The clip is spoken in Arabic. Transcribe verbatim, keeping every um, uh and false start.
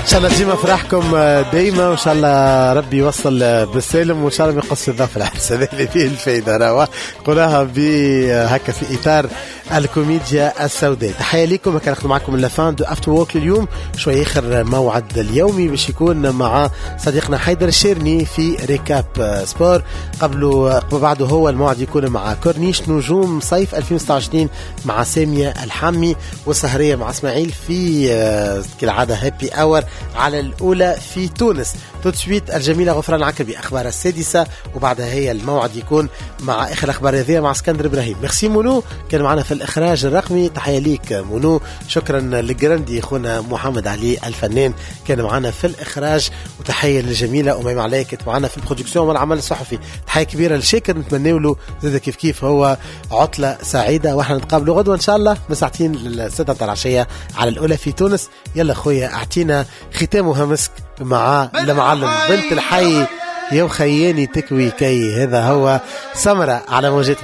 شاء الله ديما فرحكم دايما، وان شاء الله ربي يوصل بالسالم، وان شاء الله ما يقص الضعف العرس هذا اللي فيه الفايده. راهو قولها بهكا في اطار الكوميديا السوداء. تحيه لكم. كان ناخذ معكم اللافان دو افتر ووك اليوم شويه اخر موعد اليومي باش يكون مع صديقنا حيدر الشيرني في ريكاب سبور. قبله قبل بعده هو الموعد يكون مع كورنيش نجوم صيف ألفين وستة وعشرين مع ساميه الحامي، والسهريه مع اسماعيل في كالعاده هابي اور على الأولى في تونس. تدسويت الجميلة غفران عكربي أخبار السادسة، وبعدها هي الموعد يكون مع آخر أخبار رياضية مع اسكندر إبراهيم. ميرسي مونو كان معنا في الإخراج الرقمي. تحية ليك مونو. شكرا للجراندي أخونا محمد علي الفنان كان معنا في الإخراج، وتحية للجميلة أميمة علي كانت معنا في البرودكسيون والعمل الصحفي. تحية كبيرة لشاكر نتمنى له زاد كيف كيف هو عطلة سعيدة، واحنا نتقابلوا غدوة إن شاء الله من ساعتين للستة العشية على الأولى في تونس. يلا خويا أعطينا ختامها مسك مع المعلم بنت الحي يا خياني تكوي كي. هذا هو سمرة على موجات